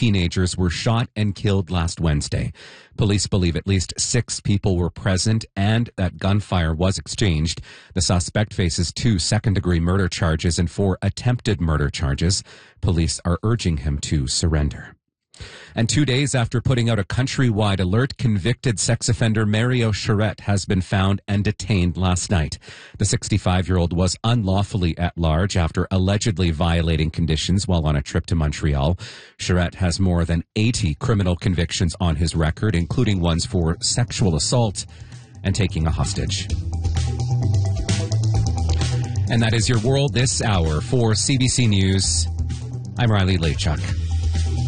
teenagers were shot and killed last Wednesday. Police believe at least 6 people were present and that gunfire was exchanged. The suspect faces 2 second-degree murder charges and 4 attempted murder charges. Police are urging him to surrender. And 2 days after putting out a countrywide alert, convicted sex offender Mario Charette has been found and detained last night. The 65-year-old was unlawfully at large after allegedly violating conditions while on a trip to Montreal. Charette has more than 80 criminal convictions on his record, including ones for sexual assault and taking a hostage. And that is your world this hour. For CBC News, I'm Riley Lachuk.